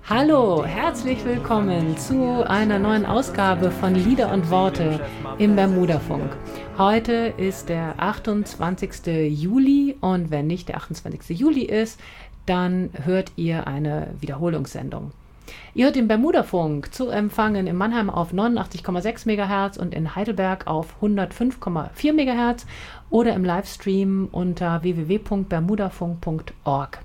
Hallo, herzlich willkommen zu einer neuen Ausgabe von Lieder und Worte im Bermudafunk. Heute ist der 28. Juli und wenn nicht der 28. Juli ist, dann hört ihr eine Wiederholungssendung. Ihr hört den Bermudafunk zu empfangen in Mannheim auf 89,6 MHz und in Heidelberg auf 105,4 MHz oder im Livestream unter www.bermudafunk.org.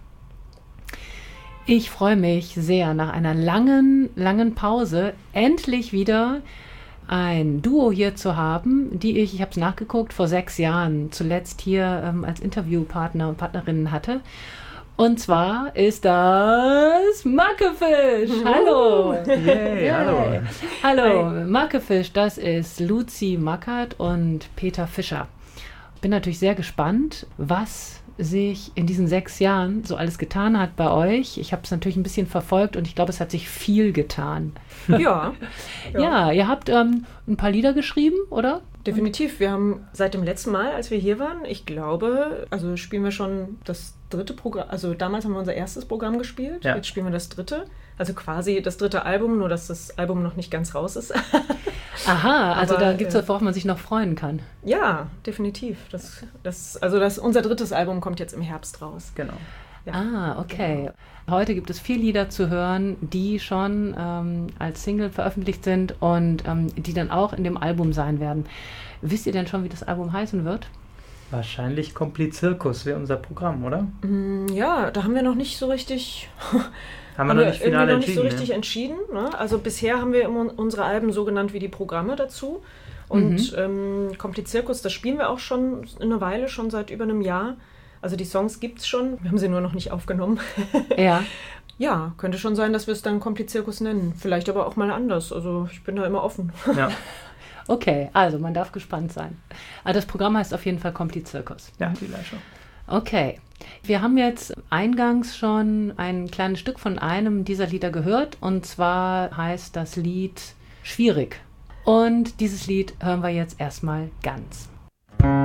Ich freue mich sehr, nach einer langen Pause endlich wieder ein Duo hier zu haben, die ich habe es nachgeguckt, vor 6 Jahren zuletzt hier als Interviewpartner und Partnerinnen hatte. Und zwar ist das Mackefisch. Hallo. Yay, hallo. Hallo, Mackefisch, das ist Luzi Mackert und Peter Fischer. Bin natürlich sehr gespannt, was sich in diesen 6 Jahren so alles getan hat bei euch. Ich habe es natürlich ein bisschen verfolgt und ich glaube, es hat sich viel getan. Ja. Ja, ihr habt ein paar Lieder geschrieben, oder? Definitiv. Wir haben seit dem letzten Mal, als wir hier waren, ich glaube, also spielen wir schon das 3. Programm. Also damals haben wir unser erstes Programm gespielt. Ja. Jetzt spielen wir das 3. Also quasi das 3. Album, nur dass das Album noch nicht ganz raus ist. Aha, also aber, da gibt es, worauf man sich noch freuen kann. Ja, definitiv. Unser 3. Album kommt jetzt im Herbst raus. Genau. Ja. Ah, okay. Heute gibt es 4 Lieder zu hören, die schon als Single veröffentlicht sind und die dann auch in dem Album sein werden. Wisst ihr denn schon, wie das Album heißen wird? Wahrscheinlich Komplizirkus wäre unser Programm, oder? Ja, da haben wir noch nicht so richtig... Haben wir noch nicht final entschieden? Nicht so richtig entschieden. Ne? Also bisher haben wir immer unsere Alben so genannt wie die Programme dazu. Und Komplizirkus, das spielen wir auch schon eine Weile, schon seit über einem Jahr. Also die Songs gibt's schon, wir haben sie nur noch nicht aufgenommen. Ja. Ja, könnte schon sein, dass wir es dann Komplizirkus nennen. Vielleicht aber auch mal anders. Also ich bin da immer offen. Ja. Okay, also man darf gespannt sein. Aber das Programm heißt auf jeden Fall Komplizirkus. Ja, vielleicht schon. Okay. Wir haben jetzt eingangs schon ein kleines Stück von einem dieser Lieder gehört. Und zwar heißt das Lied Schwierig. Und dieses Lied hören wir jetzt erstmal ganz.